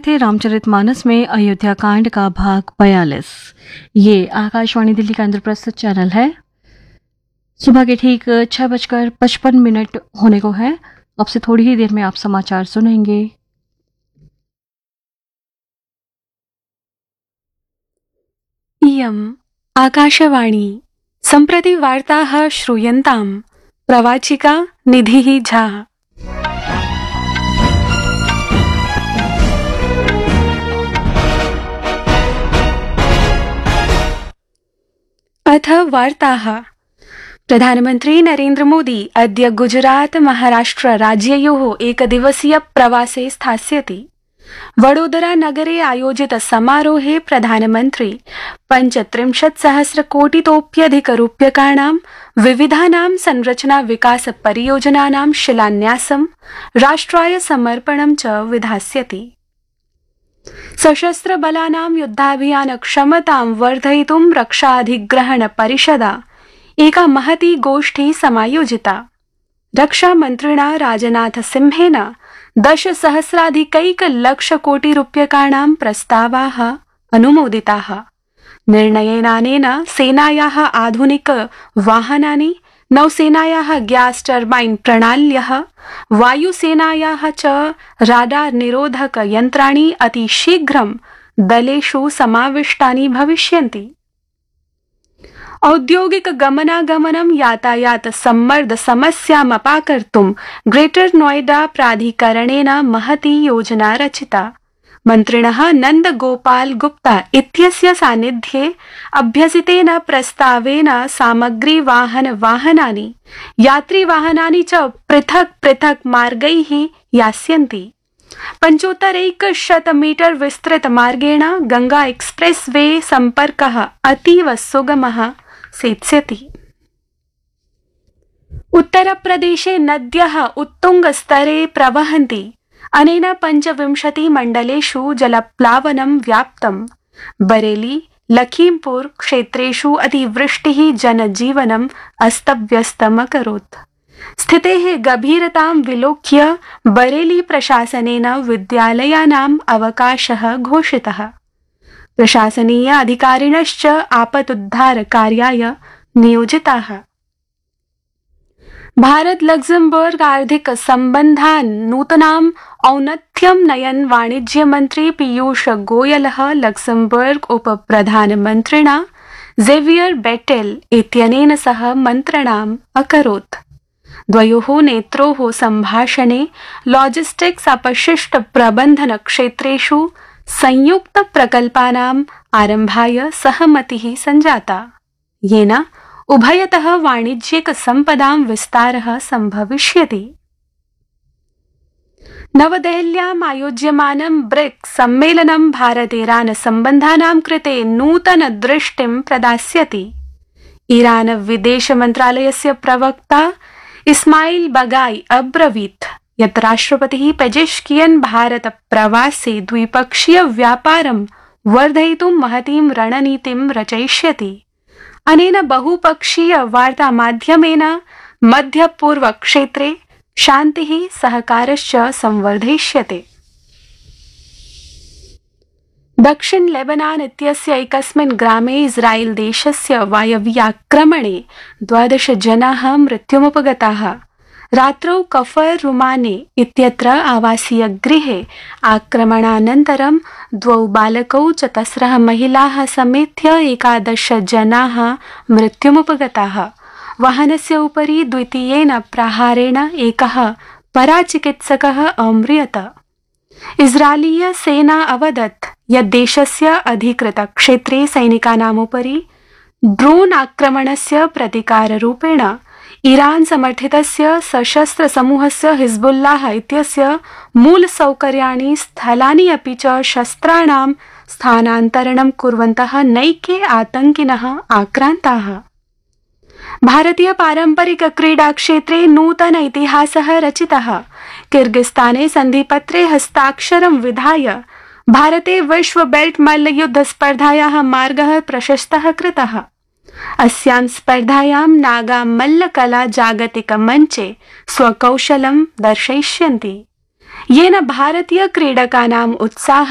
थे रामचरितमानस में अयोध्या कांड का भाग 42। ये आकाशवाणी दिल्ली का इंद्रप्रस्थ चैनल है। सुबह के ठीक 6:55 होने को है। अब से थोड़ी ही देर में आप समाचार सुनेंगे। इयम् आकाशवाणी सम्प्रति वार्ताः श्रूयन्ताम् प्रवाचिका निधिः झा। अथ वार्ताः। प्रधानमन्त्री नरेन्द्र मोदी अद्य गुजरात महाराष्ट्र राज्ययोः एकदिवसीय प्रवासे स्थास्यति। वडोदरा नगरे आयोजित समारोहे प्रधानमन्त्री 35,000,000,000-रूप्यकाणां विविधानां संरचना विकास परियोजनानां शिलान्यासं राष्ट्राय समर्पणं च विधास्यति। सशस्त्र बलानां युद्धाभियान क्षमतां वर्धयितुं रक्षाधिग्रहण परिषदा एका महती गोष्ठी समायोजिता। रक्षामन्त्रिणा राजनाथ सिंहेन 10,000,000,000-कोटिरूप्यकाणां प्रस्तावाः अनुमोदिताः। निर्णयेनानेन सेनायाः आधुनिक वाहनानि, नौसेनायाः ग्यास टर्बाइन प्रणाल्यः, वायुसेनायाः च राडार निरोधक यन्त्राणि अतिशीघ्रं दलेषु समाविष्टानि भविष्यन्ति। औद्योगिक गमनागमनं यातायात सम्मर्द समस्यामपाकर्तुं ग्रेटर नोएडा प्राधिकरणेन महती योजना रचिता। मन्त्रिणः नंद गोपाल गुप्ता इत्यस्य सान्निध्ये अभ्यसितेन प्रस्तावेन सामग्री वाहनानि, यात्रिवाहनानि च पृथक् मार्गैः यास्यन्ति। 7500 मीटर विस्तृत मार्गेण गंगा एक्सप्रेस वे सम्पर्कः अतीव सुगमः सेत्स्यति। उत्तरप्रदेशे नद्यः उत्तुङ्गस्तरे प्रवहन्ति। अनेन 25 मण्डलेषु जलप्लावनं व्याप्तम्। बरेली, लखीमपुर क्षेत्रेषु अतिवृष्टिः जनजीवनम् अस्तव्यस्तमकरोत्। स्थितेः गभीरतां विलोक्य बरेली प्रशासनेन विद्यालयानाम् अवकाशः घोषितः। प्रशासनीय अधिकारिणश्च आपदुद्धार कार्याय नियोजिताः। भारत लक्ज़मबर्ग आर्थिक सम्बन्धान् नूतनाम् औन्नत्यं नयन् वाणिज्य मन्त्री पीयूष गोयलः लक्ज़मबर्ग उपप्रधानमन्त्रिणा ज़ेवियर बेटेल इत्यनेन सह मन्त्रणाम् अकरोत्। द्वयोः नेत्रोः सम्भाषणे लॉजिस्टिक्स अपशिष्ट प्रबन्धन क्षेत्रेषु संयुक्त प्रकल्पानाम् आरम्भाय सहमतिः सञ्जाता, येन उभयतः वाणिज्यिक सम्पदां विस्तारः सम्भविष्यति। नवदेहल्याम् आयोज्यमानं ब्रिक्स सम्मेलनं भारत-ईरान सम्बन्धानां कृते नूतन दृष्टिं प्रदास्यति। ईरान विदेश मन्त्रालयस्य प्रवक्ता इस्माइल बगाई अब्रवीत् यत् राष्ट्रपतिः पेजेश्कियन् भारत प्रवासे द्विपक्षीय व्यापारं वर्धयितुं महतीं रणनीतिं रचयिष्यति। अनेन बहुपक्षीय वार्तामाध्यमेन मध्यपूर्व क्षेत्रे शान्तिः सहकारश्च संवर्धयिष्यते। दक्षिण लेबनान इत्यस्य एकस्मिन् ग्रामे इस्राएल देशस्य वायव्याक्रमणे 12 जनाः मृत्युमुपगताः। रात्रौ कफर रुमाने इत्यत्र आवासीय गृहे आक्रमणानन्तरं 2 बालकौ च 4 महिलाः समेत्य 11 जनाः मृत्युमुपगताः। वाहनस्य उपरि द्वितीयेन प्रहारेण एकः पराचिकित्सकः अम्रियत। इस्राएलीय सेना अवदत् यत् देशस्य अधिकृत क्षेत्रे सैनिकानामुपरि ड्रोन आक्रमणस्य प्रतिकाररूपेण ईरान समर्थितस्य सशस्त्र समूहस्य हिजबुल्लाह इत्यस्य मूलसौकर्याणि, स्थलानि अपि च शस्त्राणां स्थानान्तरणं कुर्वन्तः नैके आतङ्किनः आक्रान्ताः। भारतीय पारम्परिक क्रीडा क्षेत्रे नूतन इतिहासः रचितः। किर्गिस्ताने सन्धिपत्रे हस्ताक्षरं विधाय भारते विश्व बेल्ट मल्लयुद्ध स्पर्धायाः मार्गः प्रशस्तः कृतः। अस्यां स्पर्धायां नागा मल्लकला जागतिक मञ्चे स्वकौशलं दर्शयिष्यन्ति, येन भारतीय क्रीडकानाम् उत्साहः